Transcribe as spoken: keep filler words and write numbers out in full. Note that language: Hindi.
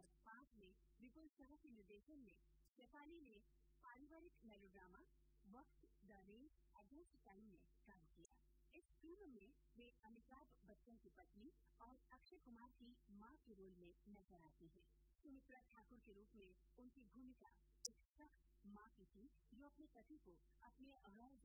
हजार पाँच में विपुल शाह के निर्देशन में शेफाली ने पारिवारिक मेलोड्रामा वक्त द रेस अगेंस्ट टाइम में काम किया। इस फिल्म में वे अमिताभ बच्चन की पत्नी और अक्षय कुमार की मां के रोल में नजर आती हैं। सुमित्रा ठाकुर के रूप में उनकी भूमिका एक सख्त मां की थी, जो अपने पति को अपने गैर